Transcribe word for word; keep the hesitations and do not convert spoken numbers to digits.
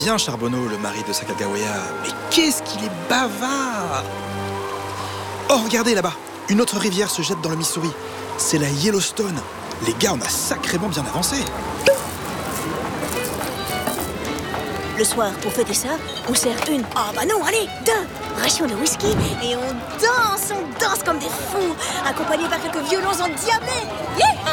Bien Charbonneau, le mari de Sacagawea, mais qu'est-ce qu'il est bavard! Oh, regardez là-bas, une autre rivière se jette dans le Missouri. C'est la Yellowstone. Les gars, on a sacrément bien avancé. Le soir, pour fêter ça, on sert une, ah oh bah non, allez, deux rations de whisky et on danse, on danse comme des fous, accompagnés par quelques violons endiablés. Yeah!